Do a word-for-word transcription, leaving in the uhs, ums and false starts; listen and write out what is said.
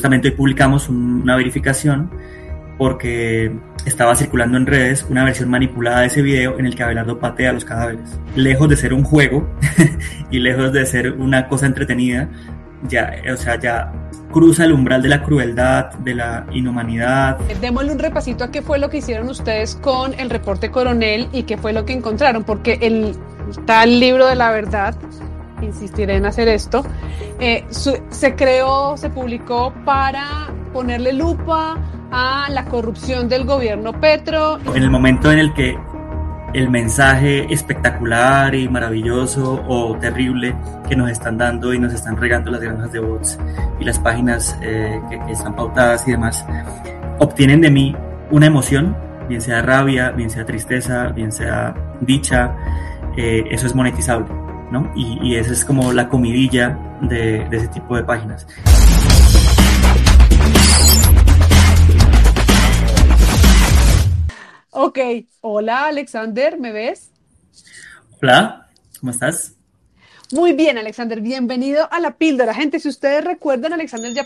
justamente hoy publicamos un, una verificación porque estaba circulando en redes una versión manipulada de ese video en el que Abelardo patea a los cadáveres. Lejos de ser un juego y lejos de ser una cosa entretenida, ya, o sea, ya cruza el umbral de la crueldad, de la inhumanidad. Démosle un repasito a qué fue lo que hicieron ustedes con el reporte Coronel y qué fue lo que encontraron, porque el tal libro de la verdad, insistiré en hacer esto, eh, su, se creó, se publicó para ponerle lupa a la corrupción del gobierno Petro. En el momento en el que el mensaje espectacular y maravilloso o terrible que nos están dando y nos están regando las granjas de bots y las páginas eh, que, que están pautadas y demás, obtienen de mí una emoción, bien sea rabia, bien sea tristeza, bien sea dicha, eh, eso es monetizable, ¿no? Y, y esa es como la comidilla de, de ese tipo de páginas. Ok, hola Alexander, ¿me ves? Hola, ¿cómo estás? Muy bien, Alexander, bienvenido a La Píldora. Gente, si ustedes recuerdan, Alexander ya